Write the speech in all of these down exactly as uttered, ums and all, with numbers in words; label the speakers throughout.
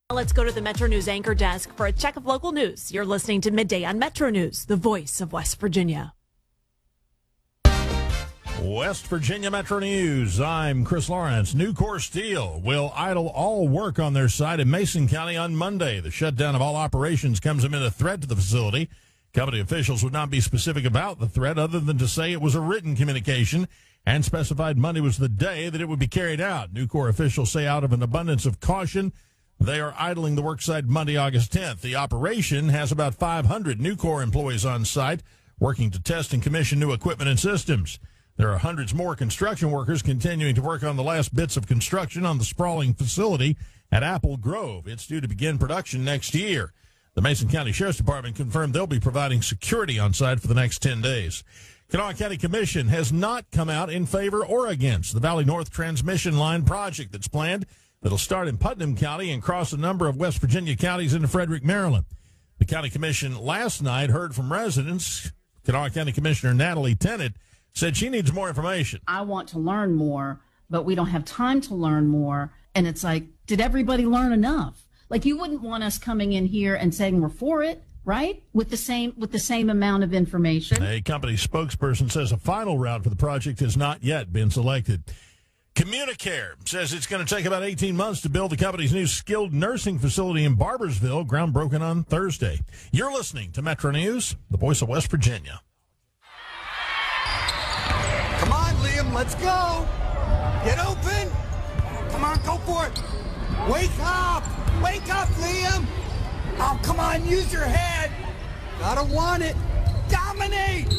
Speaker 1: Let's go to the Metro News anchor desk for a check of local news. You're listening to Midday on Metro News, the voice of West Virginia.
Speaker 2: West Virginia Metro News. I'm Chris Lawrence. Nucor Steel will idle all work on their site in Mason County on Monday. The shutdown of all operations comes amid a threat to the facility. Company officials would not be specific about the threat other than to say it was a written communication and specified Monday was the day that it would be carried out. Nucor officials say out of an abundance of caution, they are idling the worksite Monday, August tenth. The operation has about five hundred Nucor employees on site working to test and commission new equipment and systems. There are hundreds more construction workers continuing to work on the last bits of construction on the sprawling facility at Apple Grove. It's due to begin production next year. The Mason County Sheriff's Department confirmed they'll be providing security on site for the next ten days. Kanawha County Commission has not come out in favor or against the Valley North Transmission Line project that's planned. That'll start in Putnam County and cross a number of West Virginia counties into Frederick, Maryland. The County Commission last night heard from residents. Kanawha County Commissioner Natalie Tennant said she needs more information.
Speaker 3: I want to learn more, but we don't have time to learn more. And it's like, did everybody learn enough? Like, you wouldn't want us coming in here and saying we're for it, right? With the same with the same amount of information.
Speaker 2: A company spokesperson says a final route for the project has not yet been selected. Communicare says it's going to take about eighteen months to build the company's new skilled nursing facility in Barbersville, groundbroken on Thursday. You're listening to Metro News, the voice of West Virginia.
Speaker 4: Come on, Liam, let's go. Get open. Come on, go for it. Wake up. Wake up, Liam. Oh, come on, use your head. Gotta want it. Dominate.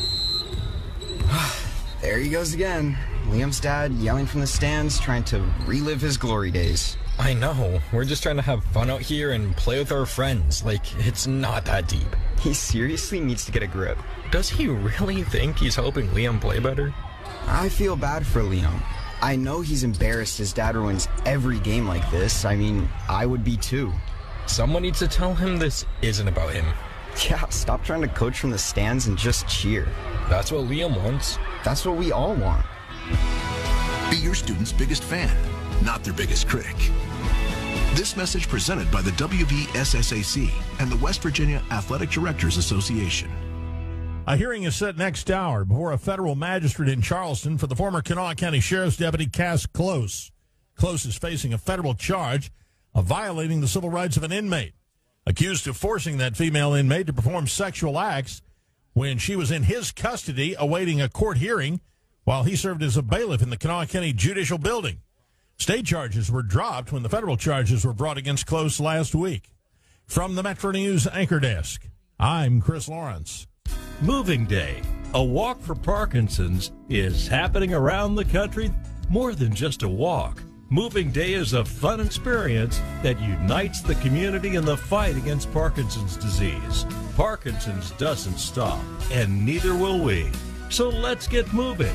Speaker 5: There he goes again. Liam's dad yelling from the stands, trying to relive his glory days.
Speaker 6: I know. We're just trying to have fun out here and play with our friends. Like, it's not that deep.
Speaker 5: He seriously needs to get a grip.
Speaker 6: Does he really think he's helping Liam play better?
Speaker 5: I feel bad for Liam. I know he's embarrassed his dad ruins every game like this. I mean, I would be too.
Speaker 6: Someone needs to tell him this isn't about him.
Speaker 5: Yeah, stop trying to coach from the stands and just cheer.
Speaker 6: That's what Liam wants.
Speaker 5: That's what we all want.
Speaker 7: Be your student's biggest fan, not their biggest critic. This message presented by the W V S S A C and the West Virginia Athletic Directors Association.
Speaker 2: A hearing is set next hour before a federal magistrate in Charleston for the former Kanawha County Sheriff's Deputy Cass Close. Close is facing a federal charge of violating the civil rights of an inmate, accused of forcing that female inmate to perform sexual acts when she was in his custody awaiting a court hearing while he served as a bailiff in the Kanawha County Judicial Building. State charges were dropped when the federal charges were brought against Close last week. From the Metro News anchor desk, I'm Chris Lawrence.
Speaker 8: Moving Day, a walk for Parkinson's, is happening around the country. More than just a walk. Moving Day is a fun experience that unites the community in the fight against Parkinson's disease. Parkinson's doesn't stop, and neither will we. So let's get moving.